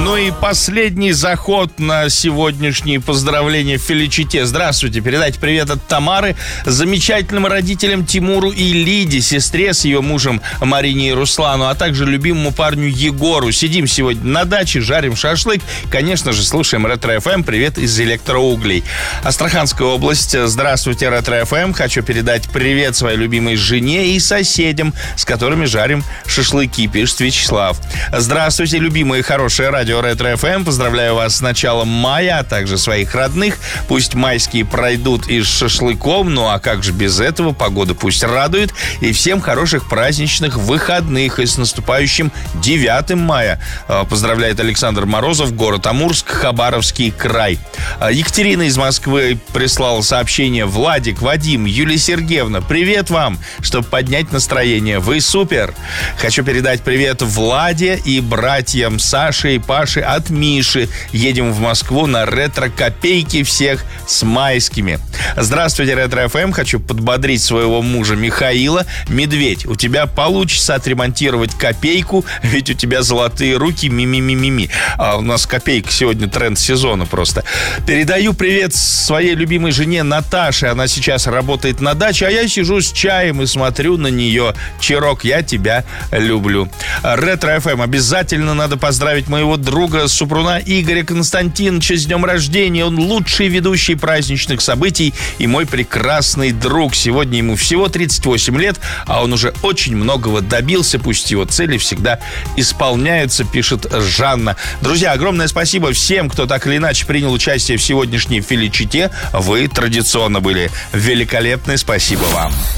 Ну и последний заход на сегодняшние поздравления в Феличите. Здравствуйте, передайте привет от Тамары замечательным родителям Тимуру и Лиде, сестре с ее мужем Марине и Руслану, а также любимому парню Егору. Сидим сегодня на даче, жарим шашлык. Конечно же, слушаем Ретро-ФМ. Привет из электроуглей. Астраханская область. Здравствуйте, Ретро-ФМ. Хочу передать привет своей любимой жене и соседям, с которыми жарим шашлыки, пишет Вячеслав. Здравствуйте, любимые хорошие радио Ретро-ФМ. Поздравляю вас с началом мая, а также своих родных. Пусть майские пройдут и с шашлыком, ну а как же без этого? Погода пусть радует. И всем хороших праздничных выходных. И с наступающим 9 мая. Поздравляет Александр Морозов, город Амурск, Хабаровский край. Екатерина из Москвы прислала сообщение. Владик, Вадим, Юлия Сергеевна, привет вам, чтобы поднять настроение. Вы супер. Хочу передать привет Владе и братьям Саше и Паше от Миши. Едем в Москву на ретро-копейки, всех с майскими. Здравствуйте, Ретро-ФМ. Хочу подбодрить своего мужа Михаила. Медведь, у тебя получится отремонтировать копейку, ведь у тебя золотые руки, ми-ми-ми-ми-ми. А у нас копейка сегодня тренд сезона просто. Передаю привет своей любимой жене Наташе. Она сейчас работает на даче, а я сижу с чаем и смотрю на нее. Чирок, я тебя люблю. Ретро-ФМ. Обязательно надо поздравить моего друга, супруга Игоря Константиновича с днем рождения. Он лучший ведущий праздничных событий и мой прекрасный друг. Сегодня ему всего 38 лет, а он уже очень многого добился. Пусть его цели всегда исполняются, пишет Жанна. Друзья, огромное спасибо всем, кто так или иначе принял участие в сегодняшней Феличите. Вы традиционно были великолепны. Спасибо вам.